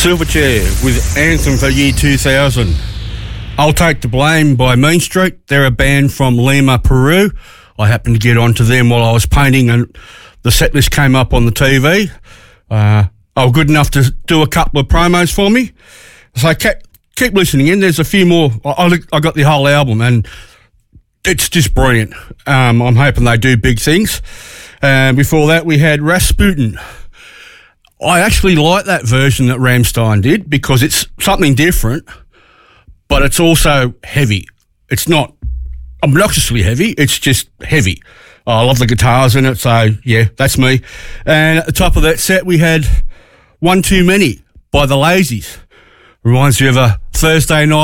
Silverchair with Anthem for year 2000. I'll Take the Blame by Mean Street. They're a band from Lima, Peru. I happened to get onto them while I was painting and the set list came up on the TV. They were good enough to do a couple of promos for me. So keep listening in. There's a few more. I got the whole album and it's just brilliant. I'm hoping they do big things. Before that, we had Rasputin. I actually like that version that Rammstein did because it's something different, but it's also heavy. It's not obnoxiously heavy, it's just heavy. I love the guitars in it, so yeah, that's me. And at the top of that set, we had One Too Many by The Lazies. Reminds you of a Thursday night